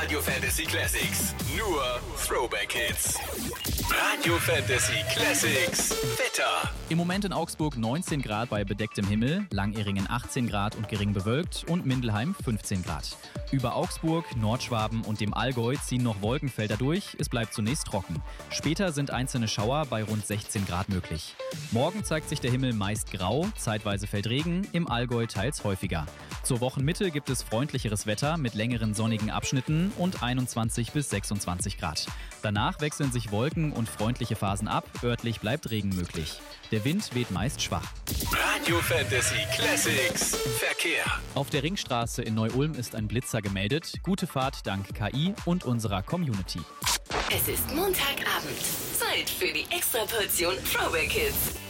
Radio Fantasy Classics. Nur Throwback Hits. Radio Fantasy Classics. Wetter. Im Moment in Augsburg 19 Grad bei bedecktem Himmel, Langeringen 18 Grad und gering bewölkt und Mindelheim 15 Grad. Über Augsburg, Nordschwaben und dem Allgäu ziehen noch Wolkenfelder durch, es bleibt zunächst trocken. Später sind einzelne Schauer bei rund 16 Grad möglich. Morgen zeigt sich der Himmel meist grau, zeitweise fällt Regen, im Allgäu teils häufiger. Zur Wochenmitte gibt es freundlicheres Wetter mit längeren sonnigen Abschnitten und 21 bis 26 Grad. Danach wechseln sich Wolken und freundliche Phasen ab, örtlich bleibt Regen möglich. Der Wind weht meist schwach. Radio Fantasy Classics. Verkehr. Auf der Ringstraße in Neu-Ulm ist ein Blitzer gemeldet. Gute Fahrt dank KI und unserer Community. Es ist Montagabend. Zeit für die Extraportion Throwback Hits.